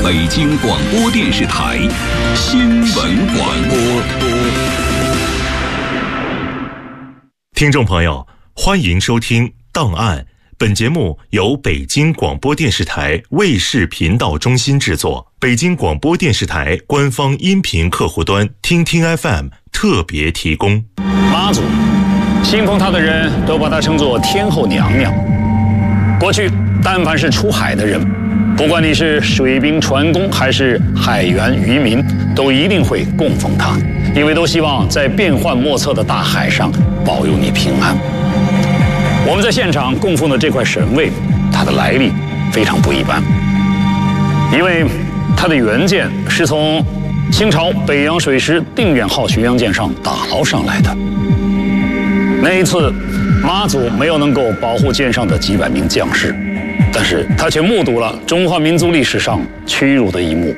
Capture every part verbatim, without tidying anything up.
北京广播电视台新闻广播。 听众朋友，欢迎收听《档案》。本节目由北京广播电视台卫视频道中心制作，北京广播电视台官方音频客户端听听 F M 特别提供。 妈祖，信奉她的人都把她称作天后娘娘。过去，但凡是出海的人，不管你是水兵、船工还是海员、渔民，都一定会供奉她，因为都希望在变幻莫测的大海上保佑你平安。我们在现场供奉的这块神位，它的来历非常不一般，因为它的原件是从清朝北洋水师定远号巡洋舰上打捞上来的。那一次，妈祖没有能够保护舰上的几百名将士，但是他却目睹了中华民族历史上屈辱的一幕。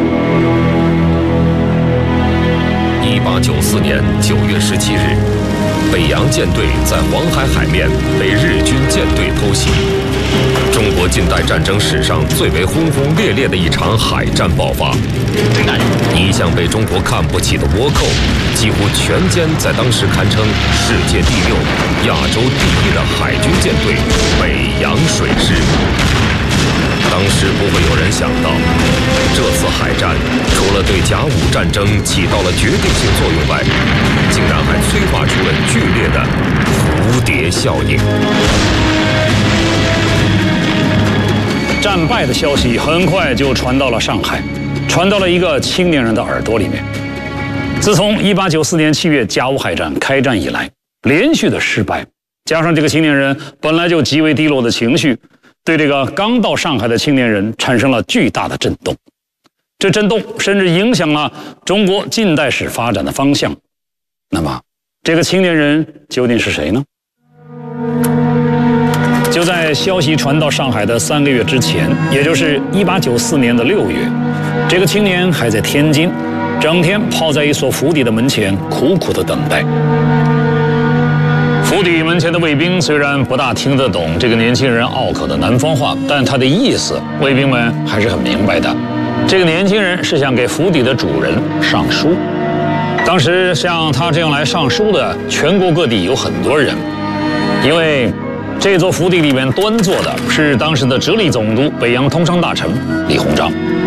一八九四年九月十七日，北洋舰队在黄海海面被日军舰队偷袭，中国近代战争史上最为轰轰烈烈的一场海战爆发。一向被中国看不起的倭寇，几乎全歼在当时堪称世界第六、亚洲第一的海军舰队北洋水师。当时不会有人想到，这次海战除了对甲午战争起到了决定性作用外，竟然还催发出了剧烈的蝴蝶效应。 战败的消息很快就传到了上海，传到了一个青年人的耳朵里面。自从一八九四年七月甲午海战开战以来，连续的失败，加上这个青年人本来就极为低落的情绪，对这个刚到上海的青年人产生了巨大的震动。这震动甚至影响了中国近代史发展的方向。那么，这个青年人究竟是谁呢？就在消息传到上海的三个月之前，也就是一八九四年的六月，这个青年还在天津，整天泡在一所府邸的门前，苦苦的等待。府邸门前的卫兵虽然不大听得懂这个年轻人拗口的南方话，但他的意思，卫兵们还是很明白的。这个年轻人是想给府邸的主人上书。当时像他这样来上书的，全国各地有很多人，因为这座府邸里面端坐的是当时的直隶总督、北洋通商大臣李鸿章。